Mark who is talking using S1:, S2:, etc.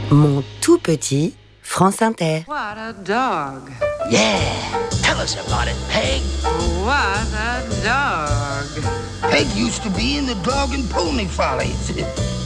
S1: Mon tout petit France Inter.
S2: What a dog.
S3: Yeah, tell us about it, Peg.
S2: What a dog.
S3: Peg used to be in the Dog and Pony Follies.